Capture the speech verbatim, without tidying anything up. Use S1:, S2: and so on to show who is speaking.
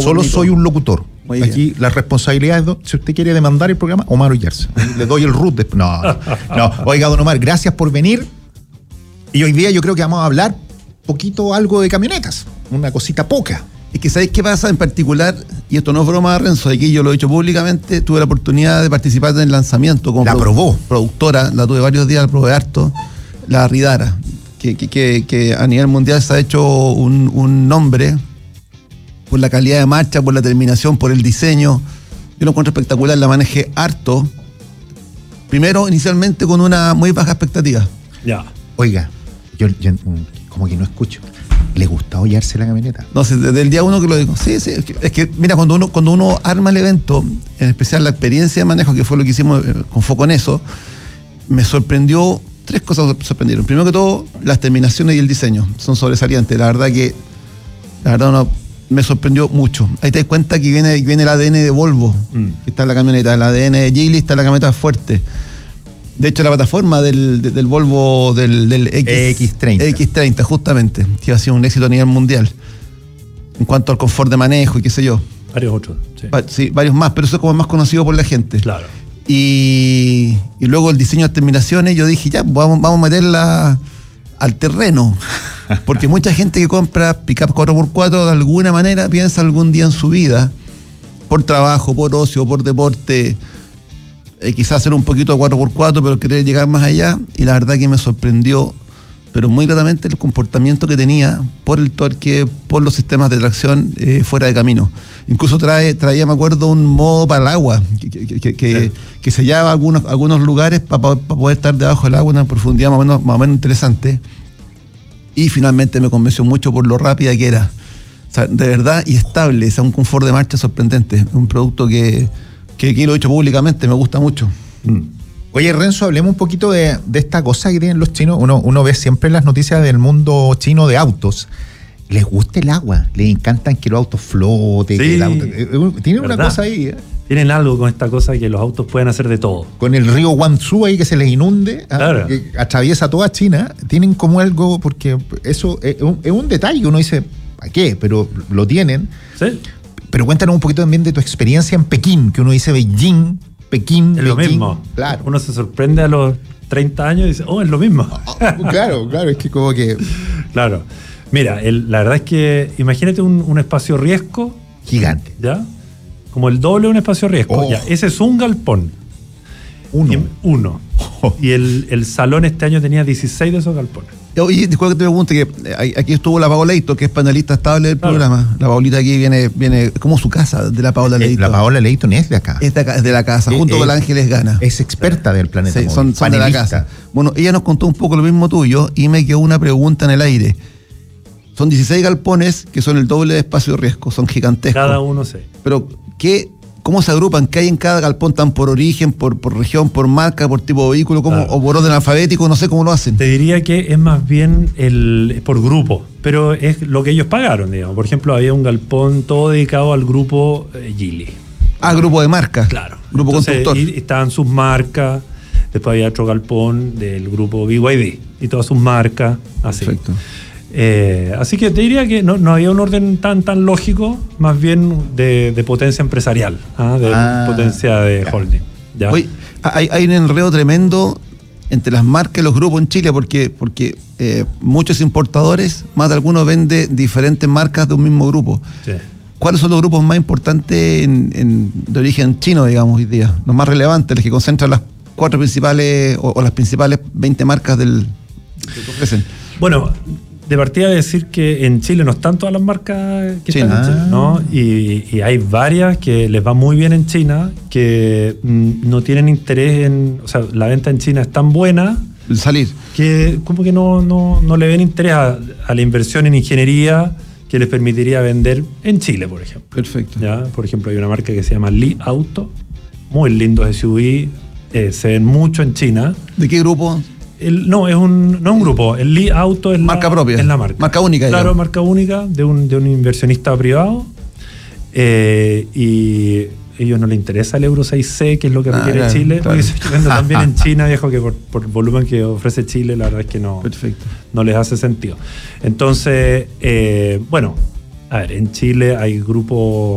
S1: Solo
S2: bonito.
S1: soy un locutor.
S2: Muy
S1: Aquí
S2: bien.
S1: las responsabilidades, si usted quiere demandar el programa, Omar Ollarza. Le doy el root. De, no, no, no. Oiga, don Omar, gracias por venir. Y hoy día yo creo que vamos a hablar poquito algo de camionetas. Una cosita poca.
S2: Es que ¿sabéis qué pasa en particular? Y esto no es broma, Renzo, aquí yo lo he dicho públicamente, tuve la oportunidad de participar en el lanzamiento como
S1: La
S2: produ-
S1: probó.
S2: productora, la tuve varios días, la probé harto, la Ridara, que, que, que, que a nivel mundial se ha hecho un, un nombre por la calidad de marcha, por la terminación, por el diseño. Yo lo encuentro espectacular, la manejé harto. Primero, inicialmente con una muy baja expectativa.
S3: Ya.
S1: Oiga, yo, yo como que no escucho. ¿Le gusta hollarse la camioneta?
S2: No sé, desde el día uno que lo digo. Sí, sí, es que, es que mira, cuando uno, cuando uno arma el evento, en especial la experiencia de manejo, que fue lo que hicimos eh, con foco en eso, me sorprendió, tres cosas me sorprendieron. Primero que todo, las terminaciones y el diseño son sobresalientes. La verdad que, la verdad no, me sorprendió mucho. Ahí te das cuenta que viene, viene el A D N de Volvo,
S3: Mm.
S2: que está en la camioneta, el A D N de Geely está en la camioneta fuerte. De hecho, la plataforma del, del, del Volvo del, del X,
S1: X treinta.
S2: X treinta, justamente, que ha sido un éxito a nivel mundial en cuanto al confort de manejo y qué sé yo.
S3: Varios otros. Sí.
S2: Va- sí, varios más, pero eso es como más conocido por la gente.
S3: Claro.
S2: Y, y luego el diseño de terminaciones, yo dije, ya, vamos, vamos a meterla al terreno. Porque mucha gente que compra pick-up cuatro por cuatro de alguna manera piensa algún día en su vida, por trabajo, por ocio, por deporte, eh, quizás hacer un poquito de cuatro por cuatro, pero querer llegar más allá. Y la verdad que me sorprendió, pero muy gratamente, el comportamiento que tenía por el torque, por los sistemas de tracción eh, fuera de camino. Incluso trae, traía, me acuerdo, un modo para el agua, que, que, que, que,
S3: Sí.
S2: que sellaba algunos, algunos lugares para poder estar debajo del agua en una profundidad más o menos, más o menos interesante. Y finalmente me convenció mucho por lo rápida que era. O sea, de verdad, y estable, o sea, un confort de marcha sorprendente. Un producto que, que aquí lo he dicho públicamente, me gusta mucho.
S3: Mm.
S1: Oye, Renzo, hablemos un poquito de, de esta cosa que tienen los chinos. Uno, uno ve siempre las noticias del mundo chino de autos. Les gusta el agua, les encantan que los autos floten.
S3: Sí,
S1: que el auto, eh, eh, tienen una
S3: ¿verdad?
S1: cosa ahí, ¿eh?
S3: Tienen algo con esta cosa que los autos pueden hacer de todo.
S1: Con el río Guangzhou ahí que se les inunde, ¿ah?
S3: Claro.
S1: Que atraviesa toda China. Tienen como algo, porque eso es un, es un detalle que uno dice, ¿para qué? Pero lo tienen.
S3: ¿Sí?
S1: Pero cuéntanos un poquito también de tu experiencia en Pekín, que uno dice Beijing, Pekín,
S3: Es lo
S1: Beijing.
S3: mismo.
S1: Claro.
S3: Uno se sorprende a los treinta años y dice, oh, es lo mismo.
S1: Claro, claro, es que como que
S3: Claro. Mira, el- la verdad es que imagínate un, un espacio riesgo,
S1: gigante.
S3: ¿ya? Como el doble de un espacio riesgo.
S1: Oh.
S3: Ya, ese es un galpón.
S1: Uno.
S3: Y- uno. Y el, el salón este año tenía dieciséis de esos galpones.
S2: Oye, disculpa que te pregunte, que eh, aquí estuvo la Paola Leito, que es panelista estable del
S3: Claro.
S2: programa. La Paolita aquí viene, viene es como su casa, de la Paola
S1: Eh,
S2: Leito.
S1: La Paola Leighton es de acá.
S2: Es de, acá, es de la casa,
S1: Eh,
S2: junto
S1: eh,
S2: con Ángeles Gana.
S1: Es experta del planeta.
S2: Sí,
S1: móvil,
S2: son, son de la
S1: panelista.
S2: casa. Bueno, ella nos contó un poco lo mismo tuyo y me quedó una pregunta en el aire. Son dieciséis galpones que son el doble de espacio de riesgo, son gigantescos.
S3: Cada uno sí.
S2: Pero, ¿qué, ¿cómo se agrupan? ¿Qué hay en cada galpón? ¿Tan por origen, por, por región, por marca, por tipo de vehículo, cómo,
S3: Claro.
S2: o por orden alfabético? No sé cómo lo hacen.
S3: Te diría que es más bien el, es por grupo, pero es lo que ellos pagaron, digamos. Por ejemplo, había un galpón todo dedicado al grupo eh, Geely.
S2: Ah, grupo de marcas.
S3: Claro.
S2: Grupo
S3: Entonces,
S2: constructor.
S3: Y, y estaban sus marcas. Después había otro galpón del grupo B Y D y todas sus marcas. Así.
S2: Perfecto.
S3: Eh, así que te diría que no, no había un orden tan tan lógico, más bien de, de potencia empresarial, ¿ah? de
S1: Ah,
S3: potencia de
S1: ya.
S3: holding. ¿ya?
S2: Oye, hay, hay un enredo tremendo entre las marcas y los grupos en Chile, porque, porque eh, muchos importadores, más de algunos venden diferentes marcas de un mismo grupo.
S3: Sí.
S2: ¿Cuáles son los grupos más importantes en, en- de origen chino, digamos, hoy día? Los más relevantes, los que concentran las cuatro principales o, o las principales veinte marcas del, que ofrecen.
S3: Bueno, de partida decir que en Chile no están todas las marcas que
S2: Sí,
S3: están en
S1: ah.
S3: Chile, ¿no? Y, y hay varias que les va muy bien en China, que mm, no tienen interés en... O sea, la venta en China es tan buena
S2: El salir.
S3: que como que no, no, no le ven interés a, a la inversión en ingeniería que les permitiría vender en Chile, por ejemplo.
S2: Perfecto.
S3: ¿Ya? Por ejemplo, hay una marca que se llama Li Auto, muy lindos S U V, eh, se ven mucho en China.
S2: ¿De qué grupo?
S3: El- no, es un, no es un grupo. El Li Auto es
S2: Marca
S3: la,
S2: propia.
S3: Es la marca.
S2: Marca única,
S3: Claro,
S2: digamos.
S3: marca única de un, de un inversionista privado. Eh, y a ellos no les interesa el Euro seis C, que es lo que
S2: Ah,
S3: requiere
S2: claro,
S3: Chile.
S2: claro.
S3: Porque se vende también en China, viejo, que por, por el volumen que ofrece Chile, la verdad es que no,
S2: Perfecto.
S3: no les hace sentido. Entonces, eh, bueno, a ver, en Chile hay grupos